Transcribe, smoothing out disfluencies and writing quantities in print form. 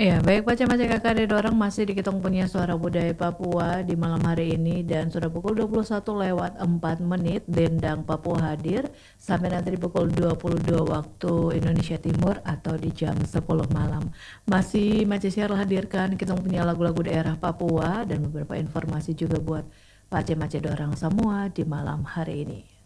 Iya, baik baca-baca kakak ada orang masih di Kitong Punya Suara Budaya Papua di malam hari ini dan sudah pukul 21 lewat 4 menit Dendang Papua hadir sampai nanti di pukul 22 waktu Indonesia Timur atau di jam 10 malam. Masih Mace Share hadirkan Kitong Punya lagu-lagu daerah Papua dan beberapa informasi juga buat Pace Mace Dorang semua di malam hari ini.